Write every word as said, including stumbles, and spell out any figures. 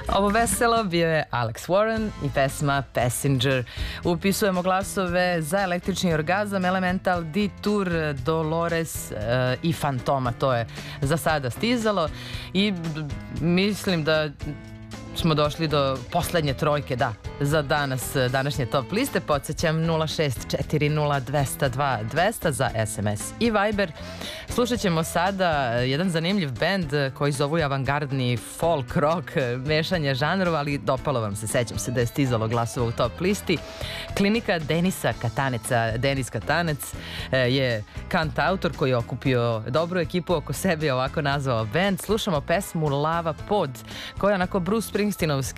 Ovo veselo bio je Alex Warren i pesma Passenger. Upisujemo glasove za električni orgazam, Elemental, Detour, Dolores uh, i Fantoma. To je za sada stizalo i mislim da smo došli do poslednje trojke, da, za danas, današnje top liste. Podsjećam nula šest četiri nula dva zero dva dva zero za es em es i Viber. Slušat ćemo sada jedan zanimljiv bend koji zovu avangardni folk rock, mešanje žanrova, ali dopalo vam se, sećam se da je stizalo glasova u top listi. Klinika Denisa Kataneca. Denis Katanec je kantautor koji je okupio dobru ekipu oko sebe i ovako nazvao bend. Slušamo pesmu Lava Pod, koja je onako Bruce Springsteenovski